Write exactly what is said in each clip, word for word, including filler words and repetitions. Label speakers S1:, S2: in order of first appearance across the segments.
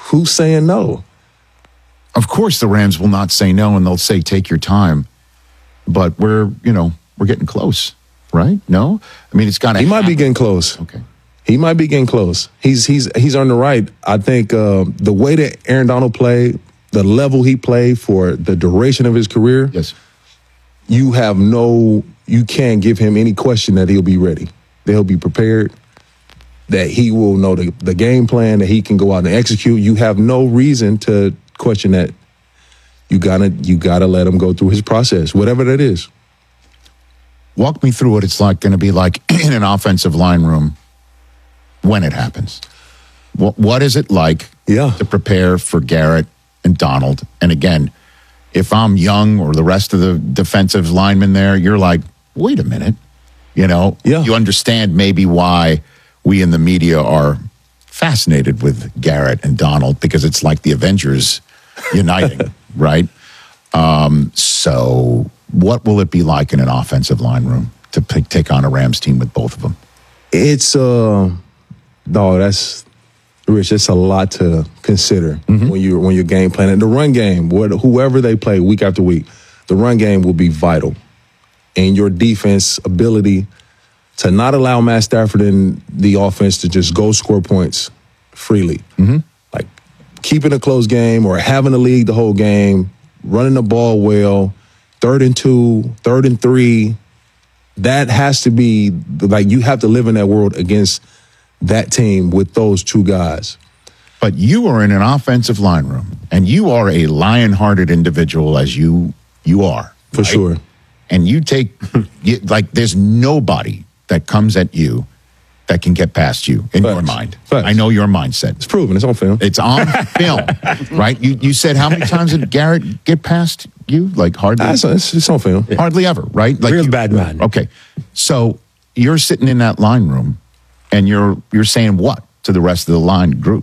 S1: who's saying no?
S2: Of course, the Rams will not say no, and they'll say take your time. But we're, you know, we're getting close, right? No, I mean it's got to.
S1: He
S2: happen.
S1: might be getting close.
S2: Okay,
S1: he might be getting close. He's he's he's on the right. I think uh, the way that Aaron Donald played, the level he played for the duration of his career.
S2: Yes,
S1: you have no, you can't give him any question that he'll be ready, that he'll be prepared, that he will know the, the game plan, that he can go out and execute. You have no reason to question that. You gotta, you gotta let him go through his process, whatever that is.
S2: Walk me through what it's like going to be like in an offensive line room when it happens. What, what is it like
S1: yeah.
S2: to prepare for Garrett and Donald? And again, if I'm young or the rest of the defensive linemen there, you're like, wait a minute. You know,
S1: yeah.
S2: you understand maybe why we in the media are fascinated with Garrett and Donald, because it's like the Avengers uniting, right? Um, so what will it be like in an offensive line room to p- take on a Rams team with both of them?
S1: It's, uh, no, that's, Rich, it's a lot to consider mm-hmm. when you're when you're game planning. The run game, what, whoever they play week after week, the run game will be vital. And your defense ability to not allow Matt Stafford and the offense to just go score points freely.
S2: Mm-hmm.
S1: Like keeping a close game or having the lead the whole game, running the ball well, third and two, third and three. That has to be, like, you have to live in that world against that team with those two guys.
S2: But you are in an offensive line room, and you are a lion-hearted individual as you you are.
S1: For
S2: right?
S1: sure.
S2: And you take, you, like, there's nobody that comes at you that can get past you in
S1: Facts.
S2: your mind.
S1: Facts.
S2: I know your mindset.
S1: It's proven. It's on film.
S2: It's on film, right? You you said how many times did Garrett get past you? Like hardly?
S1: It's, it's, it's on film.
S2: Hardly ever, right? Like
S3: Real
S2: you,
S3: bad man.
S2: Okay. So you're sitting in that line room and you're you're saying what to the rest of the line group?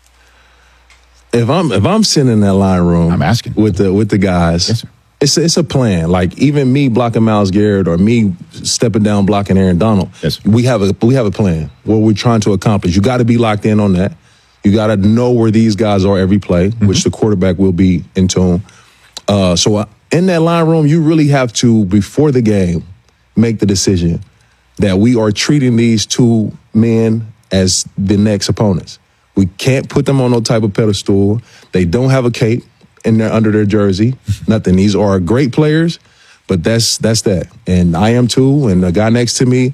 S1: If I'm if I'm sitting in that line room,
S2: I'm asking
S1: with the with the guys.
S2: Yes, sir.
S1: It's it's a plan. Like even me blocking Myles Garrett or me stepping down blocking Aaron Donald.
S2: Yes.
S1: We have a we have a plan. What we're trying to accomplish. You got to be locked in on that. You got to know where these guys are every play, mm-hmm. which the quarterback will be in tune. Uh, so uh, in that line room, you really have to, before the game, make the decision that we are treating these two men as the next opponents. We can't put them on no type of pedestal. They don't have a cape in there under their jersey. Nothing. These are great players, but that's that's that. And I am too. And the guy next to me,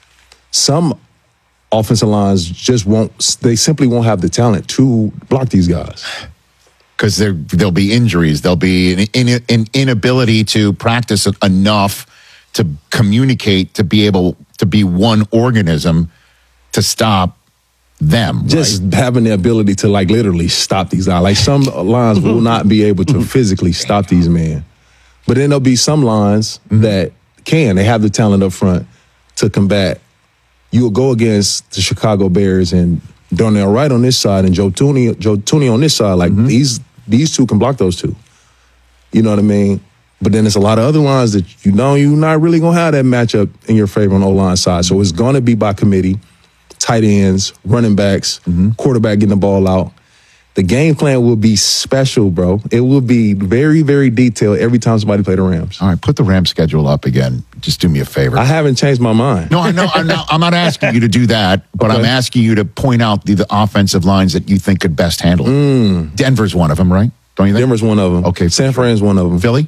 S1: some offensive lines just won't. They simply won't have the talent to block these guys.
S2: Because there there'll be injuries. There'll be an, in, an inability to practice enough to communicate, to be able to be one organism to stop them.
S1: Just
S2: right?
S1: having the ability to, like, literally stop these guys. Like, some lines will not be able to physically stop these men. But then there'll be some lines mm-hmm. that can. They have the talent up front to combat. You'll go against the Chicago Bears and Darnell Wright on this side and Joe Tooney, Joe Tooney on this side. Like, mm-hmm. these these two can block those two. You know what I mean? But then there's a lot of other lines that you know you're not really going to have that matchup in your favor on O-line side. So it's going to be by committee. Tight ends, running backs, mm-hmm. quarterback getting the ball out. The game plan will be special, bro. It will be very, very detailed every time somebody play the Rams.
S2: All right, put the Rams schedule up again. Just do me a favor.
S1: I haven't changed my mind.
S2: No, I know. I'm not, I'm not asking you to do that, but okay. I'm asking you to point out the, the offensive lines that you think could best handle it.
S1: Mm.
S2: Denver's one of them, right? Don't you think?
S1: Denver's one of them.
S2: Okay.
S1: San Fran's one of them.
S2: Philly?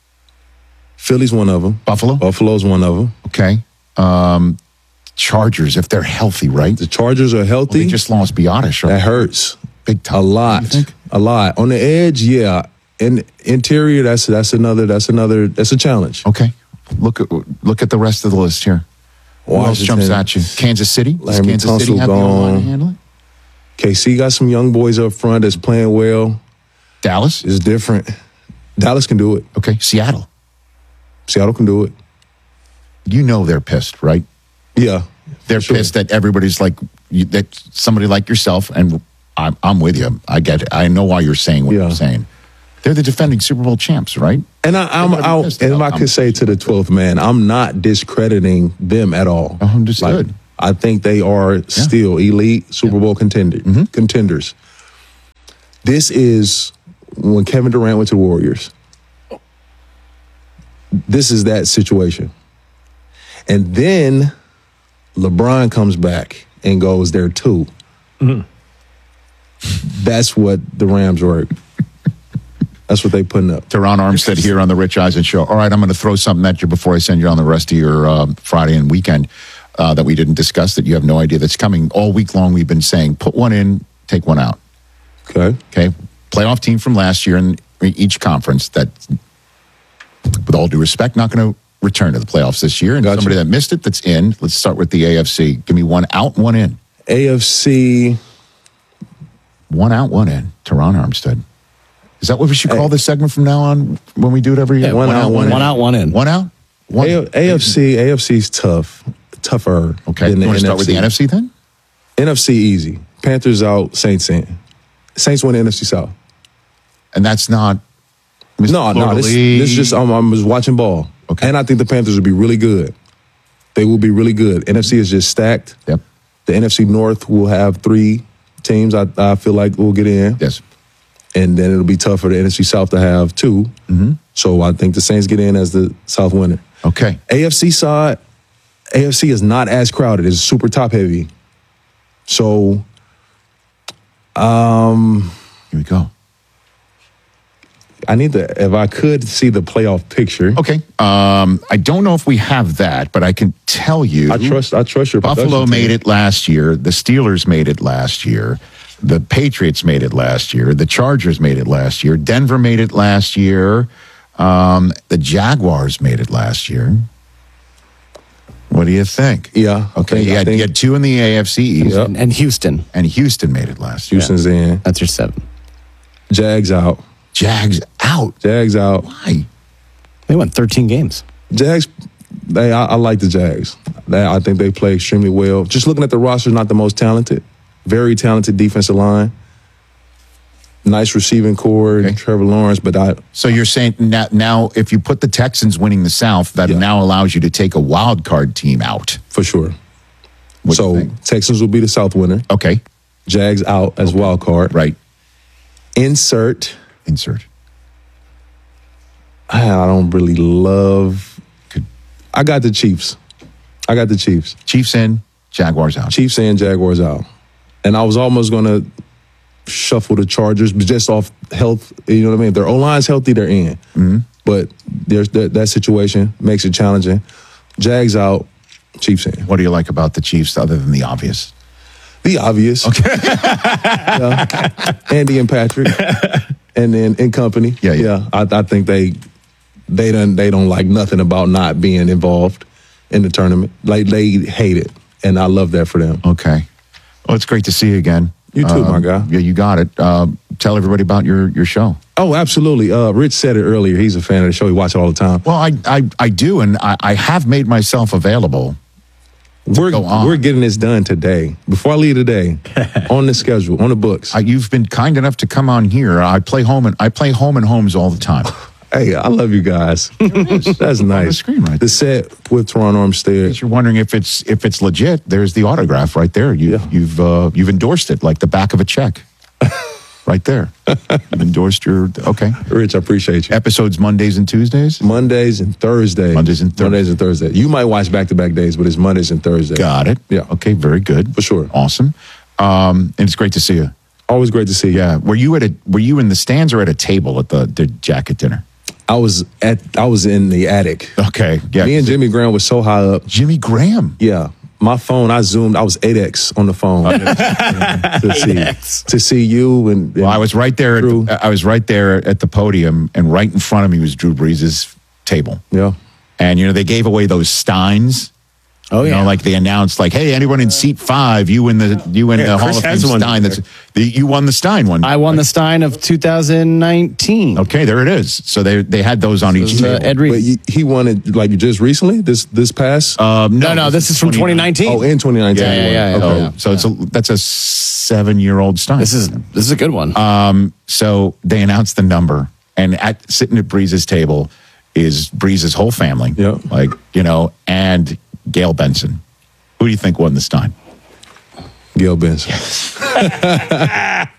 S1: Philly's one of them.
S2: Buffalo?
S1: Buffalo's one of them.
S2: Okay. Um, Chargers, if they're healthy, right?
S1: The Chargers are healthy.
S2: Well, they just lost Biotish, right?
S1: That hurts.
S2: Big time.
S1: A lot. A lot. On the edge, yeah. In interior, that's that's another that's another that's a challenge.
S2: Okay. Look at look at the rest of the list here. Who else jumps at you? Kansas City? Does
S1: Larry
S2: Kansas
S1: Tunsil
S2: City have the line to
S1: gone.
S2: handle it?
S1: K C got some young boys up front that's playing well.
S2: Dallas?
S1: It's different. Dallas can do it.
S2: Okay. Seattle?
S1: Seattle can do it.
S2: You know they're pissed, right?
S1: Yeah.
S2: They're
S1: sure.
S2: pissed that everybody's like, you, that somebody like yourself, and I'm, I'm with you. I get it. I know why you're saying what
S1: yeah.
S2: you're saying. They're the defending Super Bowl champs, right?
S1: And I, I'm out. And if I could say to the twelfth man, I'm not discrediting them at all.
S2: Oh, understood.
S1: Like, I think they are yeah. still elite Super Bowl contender, mm-hmm. contenders. This is when Kevin Durant went to the Warriors. This is that situation. And then LeBron comes back and goes there too. Mm-hmm. That's what the Rams were. That's what they putting up.
S2: Teron Armstead here on the Rich Eisen Show. All right, I'm going to throw something at you before I send you on the rest of your uh, Friday and weekend uh, that we didn't discuss that you have no idea that's coming. All week long we've been saying put one in, take one out.
S1: Okay.
S2: Okay. Playoff team from last year in each conference that, with all due respect, not going to return to the playoffs this year. And
S1: Gotcha.
S2: somebody that missed it that's in. Let's start with the A F C. Give me one out, one in.
S1: A F C.
S2: One out, one in. Teron Armstead. Is that what we should call this segment from now on when we do it every year?
S3: Yeah, one, one out, one, one out, one in.
S2: One out? One
S1: A- AFC, A F C's tough. Tougher.
S2: Okay.
S1: Than
S2: You
S1: the
S2: want to start
S1: N F C.
S2: with the N F C then?
S1: N F C easy. Panthers out, Saints in. Saints win the N F C South.
S2: And that's not.
S1: No, no. This, this is just, I'm, I'm just watching ball.
S2: Okay.
S1: And I think the Panthers will be really good. They will be really good. N F C is just stacked.
S2: Yep.
S1: The N F C North will have three teams I, I feel like will get in.
S2: Yes.
S1: And then it'll be tough for the N F C South to have two.
S2: Mm-hmm.
S1: So I think the Saints get in as the South winner.
S2: Okay.
S1: A F C side, A F C is not as crowded. It's super top heavy. So, um,
S2: here we go.
S1: I need to, if I could see the playoff picture.
S2: Okay. Um, I don't know if we have that, but I can tell you.
S1: I trust, I trust your
S2: Buffalo
S1: production
S2: made
S1: team.
S2: it last year. The Steelers made it last year. The Patriots made it last year. The Chargers made it last year. Denver made it last year. Um, the Jaguars made it last year. What do you think?
S1: Yeah. I
S2: Okay.
S1: think-
S2: You
S1: I
S2: had,
S1: think
S2: you had two in the A F C East,
S1: Yep.
S3: And, and Houston.
S2: and Houston made it last year.
S1: Houston's in.
S3: That's your seven.
S1: Jags out.
S2: Jags out.
S1: Jags out.
S2: Why?
S3: They won thirteen games.
S1: Jags, they, I, I like the Jags. They, I think they play extremely well. Just looking at the roster, not the most talented. Very talented defensive line. Nice receiving core,
S2: Okay.
S1: Trevor Lawrence, but I,
S2: So you're saying now, now if you put the Texans winning the South, that
S1: Yeah.
S2: now allows you to take a wild card team out.
S1: for sure.
S2: What do you
S1: So
S2: think?
S1: Texans will be the South winner.
S2: Okay.
S1: Jags out as wild card.
S2: Right.
S1: Insert.
S2: Insert.
S1: I don't really love.
S2: Could-
S1: I got the Chiefs. I got the Chiefs.
S2: Chiefs in, Jaguars out.
S1: Chiefs and Jaguars out. And I was almost going to shuffle the Chargers, but just off health, you know what I mean? If their O-line's healthy, they're in. Mm-hmm. But there's that, that situation makes it challenging. Jags out, Chiefs in.
S2: What do you like about the Chiefs other than the obvious?
S1: The obvious. Okay. yeah. Andy and Patrick. And then in company.
S2: Yeah, yeah.
S1: yeah I, I think they they don't they don't like nothing about not being involved in the tournament. Like they hate it. And I love that for them.
S2: Okay. Well, it's great to see you again.
S1: You too, my guy.
S2: Yeah, you got it. Uh, tell everybody about your, your show.
S1: Oh, absolutely. Uh, Rich said it earlier. He's a fan of the show. He watches it all the time.
S2: Well, I I, I do, and I, I have made myself available.
S1: We're
S2: go on.
S1: we're getting this done today. Before I leave today, on the schedule, on the books.
S2: I, you've been kind enough to come on here. I play home and I play home and homes all the time.
S1: Hey, I love you guys. That's nice.
S2: the screen right
S1: The set with Teron Armstead.
S2: You're wondering if it's if it's legit. There's the autograph right there. You,
S1: Yeah.
S2: You've uh, you've endorsed it like the back of a check, right there. You've endorsed your okay.
S1: Rich, I appreciate you.
S2: Episodes Mondays and Tuesdays.
S1: Mondays and Thursdays.
S2: Mondays and Thursdays.
S1: Mondays and Thursdays. You might watch back to back days, but it's Mondays and Thursdays.
S2: Got it.
S1: Yeah.
S2: Okay. Very good.
S1: For sure.
S2: Awesome. Um, and it's great to see you.
S1: Always great to see you.
S2: Yeah. Were you at a Were you in the stands or at a table at the, the jacket dinner?
S1: I was at I was in the attic.
S2: Okay. Yeah.
S1: Me and Jimmy Graham was so high up.
S2: Jimmy Graham.
S1: Yeah. My phone, I zoomed, I was eight X on the phone to see to see you and, and
S2: Well, I was right there.
S1: Drew.
S2: At, I was right there at the podium, and right in front of me was Drew Brees' table.
S1: yeah.
S2: And you know they gave away those Steins.
S3: Oh,
S2: You
S3: yeah.
S2: know, like they announced, like, "Hey, anyone in seat five, you win the you win
S4: Yeah,
S2: the Hall
S4: Chris
S2: of Fame
S4: has one.
S2: Stein. That's the, you won the Stein one.
S3: I won the Stein of two thousand nineteen.
S2: Okay, there it is. So they they had those on each
S3: It was, uh,
S2: table.
S3: Ed
S1: But
S3: Reed.
S1: he, he won it like just recently, this this past
S2: Um,
S3: No, no, this is from twenty nineteen.
S1: oh in twenty nineteen.
S3: Yeah, yeah, yeah, yeah.
S1: Okay.
S3: Yeah.
S2: So it's a that's a seven year old Stein.
S3: This is this is a good one.
S2: Um, so they announced the number, and at sitting at Breeze's table is Breeze's whole family.
S1: Yeah.
S2: Like, you know, and Gail Benson. Who do you think won the Stein?
S1: Gail Benson.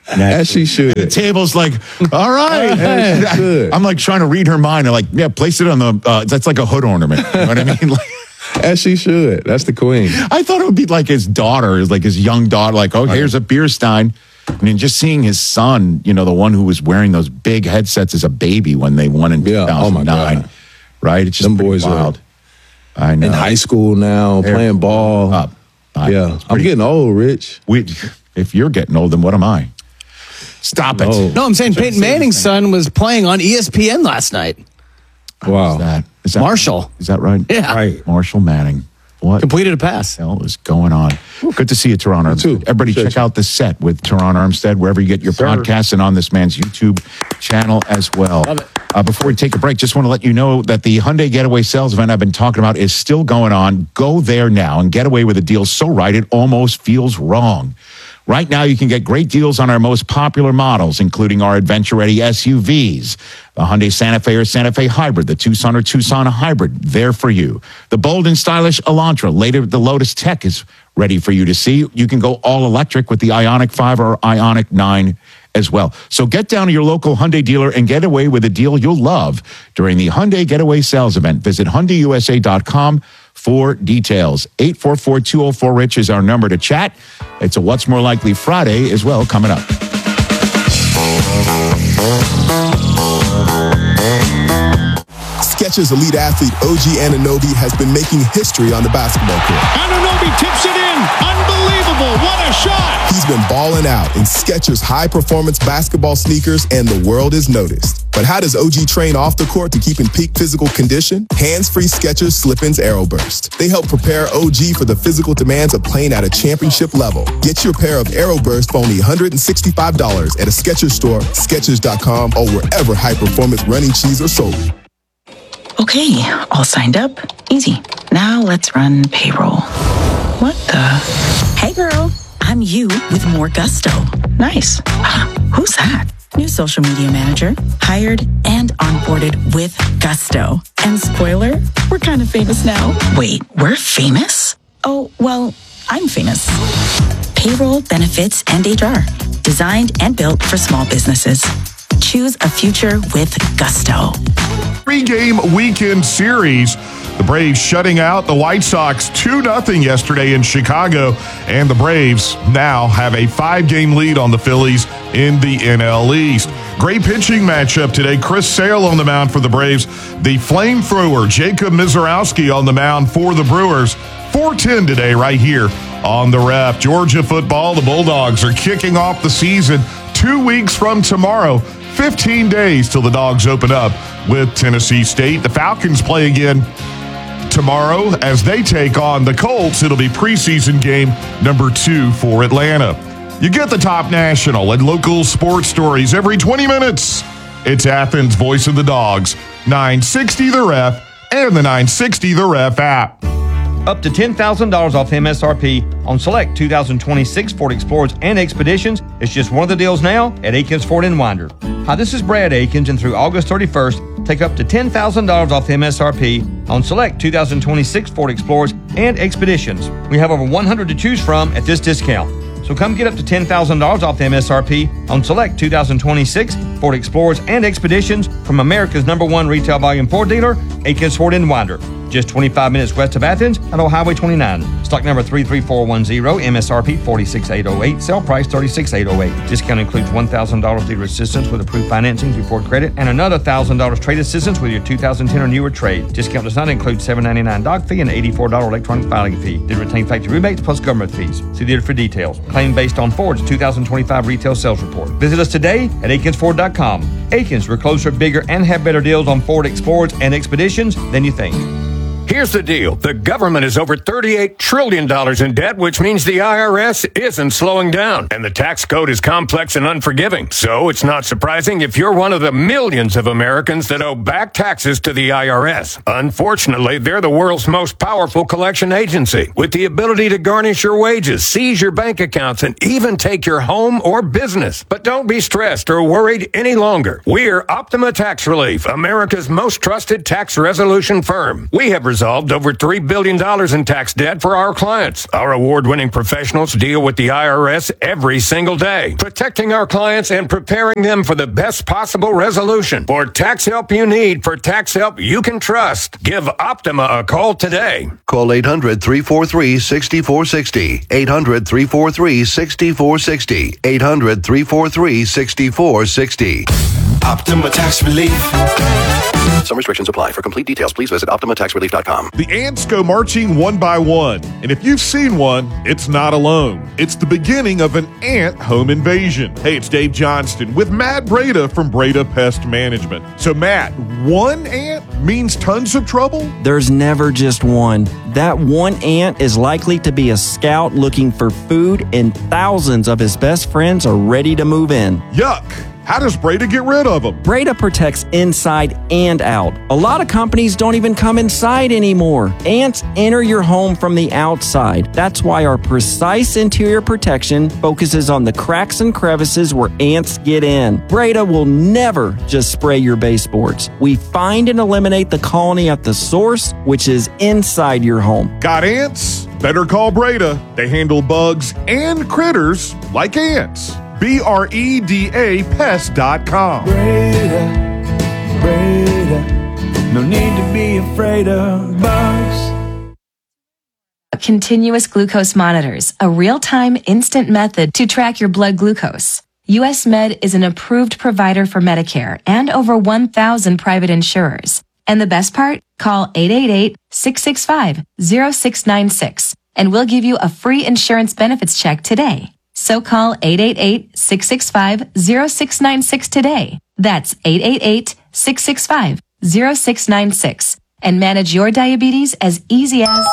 S1: As she should.
S2: The table's like, all right.
S1: As she should.
S2: I'm like trying to read her mind. I'm like, yeah, place it on the, uh, that's like a hood ornament. You know what I mean? Like,
S1: As she should. That's the queen.
S2: I thought it would be like his daughter, like his young daughter, like, oh, here's a beer stein. I mean, just seeing his son, you know, the one who was wearing those big headsets as a baby when they won in
S1: Yeah.
S2: two thousand nine,
S1: Oh, my God.
S2: right? It's just
S1: Them
S2: pretty
S1: boys are
S2: wild. I know.
S1: In high school now,
S2: They're
S1: playing ball.
S2: up. I-
S1: Yeah.
S2: it's
S1: I'm
S2: pretty-
S1: getting old, Rich.
S2: We, if you're getting old, then what am I? Stop it.
S1: No.
S3: No, I'm saying Peyton Manning's son was playing on E S P N last night.
S1: Wow.
S2: Is that, is that
S3: Marshall.
S2: Is that right?
S3: Yeah.
S1: Right.
S2: Marshall Manning. What
S3: Completed a pass.
S2: the hell is going on? Good to see you, Teron Armstead.
S1: too.
S2: Everybody
S1: Appreciate
S2: check
S1: you.
S2: out The Set with Teron Armstead, wherever you get your
S1: Sir.
S2: podcasts and on this man's YouTube channel as well.
S3: Love it.
S2: Uh, before we take a break, just want to let you know that the Hyundai Getaway sales event I've been talking about is still going on. Go there now and get away with a deal so right it almost feels wrong. Right now, you can get great deals on our most popular models, including our adventure-ready S U Vs, the Hyundai Santa Fe or Santa Fe Hybrid, the Tucson or Tucson Hybrid, there for you. The bold and stylish Elantra, later the Lotus Tech is ready for you to see. You can go all electric with the Ioniq five or Ioniq nine as well. So get down to your local Hyundai dealer and get away with a deal you'll love during the Hyundai Getaway Sales Event. Visit Hyundai U S A dot com for details. eight four four, two oh four, RICH is our number to chat. It's a What's More Likely Friday as well coming up.
S4: Skechers elite athlete O G Anunoby has been making history on the basketball court.
S5: Anunoby tips it in. Unbelievable. What a shot.
S4: He's been balling out in Skechers high-performance basketball sneakers, and the world is noticed. But how does O G train off the court to keep in peak physical condition? Hands-free Skechers Slip-ins Aeroburst. They help prepare O G for the physical demands of playing at a championship level. Get your pair of Aeroburst for only one hundred sixty-five dollars at a Skechers store, Skechers dot com, or wherever high-performance running shoes are sold.
S6: Okay, all signed up. Easy. Now let's run payroll. What the? Hey girl, I'm you with more gusto. Nice. Ah, who's that? New social media manager. Hired and onboarded with gusto. And spoiler, we're kind of famous now. Wait, we're famous? Oh, well, I'm famous. Payroll, benefits, and H R. Designed and built for small businesses. Choose a future with gusto.
S5: Three-game weekend series. The Braves shutting out the White Sox two nothing yesterday in Chicago, and the Braves now have a five-game lead on the Phillies in the N L East. Great pitching matchup today. Chris Sale on the mound for the Braves. The flamethrower Jacob Mizorowski on the mound for the Brewers. four ten today right here on the Ref. Georgia football, the Bulldogs are kicking off the season two weeks from tomorrow. fifteen days till the Dogs open up with Tennessee State. The Falcons play again tomorrow as they take on the Colts. It'll be preseason game number two for Atlanta. You get the top national and local sports stories every twenty minutes. It's Athens' Voice of the Dogs, nine sixty The Ref, and the nine sixty The Ref app.
S7: Up to ten thousand dollars off M S R P on select two thousand twenty-six Ford Explorers and Expeditions. It's just one of the deals now at Akins Ford in Winder. Hi, this is Brad Akins, and through August thirty-first, take up to ten thousand dollars off M S R P on select two thousand twenty-six Ford Explorers and Expeditions. We have over one hundred to choose from at this discount. So come get up to ten thousand dollars off the M S R P on select two thousand twenty-six Ford Explorers and Expeditions from America's number one retail volume Ford dealer, Akins Ford in Winder. Just twenty-five minutes west of Athens on Old Highway twenty-nine. Stock number three three four one zero, M S R P forty-six thousand eight hundred eight, sell price thirty-six thousand eight hundred eight. Discount includes one thousand dollars dealer assistance with approved financing through Ford Credit and another one thousand dollars trade assistance with your two thousand ten or newer trade. Discount does not include seven dollars and ninety-nine cents doc fee and eighty-four dollars electronic filing fee. They retain factory rebates plus government fees. See dealer for details. Claim based on Ford's two thousand twenty-five retail sales report. Visit us today at akins ford dot com. Akins, we're closer, bigger, and have better deals on Ford Explorers and Expeditions than you think.
S8: Here's the deal. The government is over thirty-eight trillion dollars in debt, which means the I R S isn't slowing down. And the tax code is complex and unforgiving. So it's not surprising if you're one of the millions of Americans that owe back taxes to the I R S. Unfortunately, they're the world's most powerful collection agency, with the ability to garnish your wages, seize your bank accounts, and even take your home or business. But don't be stressed or worried any longer. We're Optima Tax Relief, America's most trusted tax resolution firm. We have resolved resolved over three billion dollars in tax debt for our clients. Our award-winning professionals deal with the I R S every single day, protecting our clients and preparing them for the best possible resolution. For tax help you need, for tax help you can trust, give Optima a call today.
S9: Call eight hundred, three four three, six four six zero. eight hundred, three four three, six four six zero. eight hundred, three four three, six four six zero.
S10: Optima Tax Relief.
S9: Some restrictions apply. For complete details, please visit optima tax relief dot com.
S5: The ants go marching one by one, and if you've seen one, it's not alone. It's the beginning of an ant home invasion. Hey, it's Dave Johnston with Matt Breda from Breda Pest Management. So, Matt, one ant means tons of trouble?
S11: There's never just one. That one ant is likely to be a scout looking for food, and thousands of his best friends are ready to move in.
S5: Yuck! How does Breda get rid of them?
S11: Breda protects inside and out. A lot of companies don't even come inside anymore. Ants enter your home from the outside. That's why our precise interior protection focuses on the cracks and crevices where ants get in. Breda will never just spray your baseboards. We find and eliminate the colony at the source, which is inside your home.
S5: Got ants? Better call Breda. They handle bugs and critters like ants. B R E D A pest dot com.
S10: Breda, Breda, no need to be afraid of bugs.
S12: Continuous glucose monitors, a real-time instant method to track your blood glucose. U S Med is an approved provider for Medicare and over one thousand private insurers. And the best part? Call eight eight eight, six six five, zero six nine six and we'll give you a free insurance benefits check today. So call eight eight eight, six six five, zero six nine six today. That's eight eight eight, six six five, zero six nine six and manage your diabetes as easy as...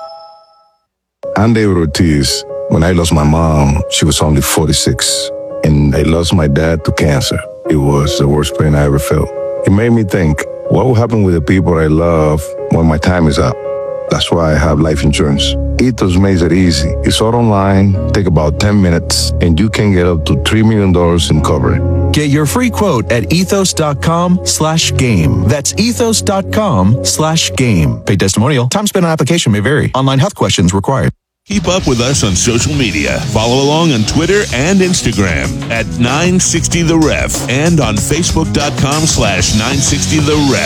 S13: I'm David Ortiz. When I lost my mom, she was only forty-six, and I lost my dad to cancer. It was the worst pain I ever felt. It made me think, what will happen with the people I love when my time is up? That's why I have life insurance. Ethos makes it easy. It's all online, take about ten minutes, and you can get up to three million dollars in coverage.
S14: Get your free quote at ethos.com slash game. That's ethos.com slash game. Paid testimonial. Time spent on application may vary. Online health questions required.
S15: Keep up with us on social media. Follow along on Twitter and Instagram at nine sixty the ref and on facebook.com slash 960 the ref.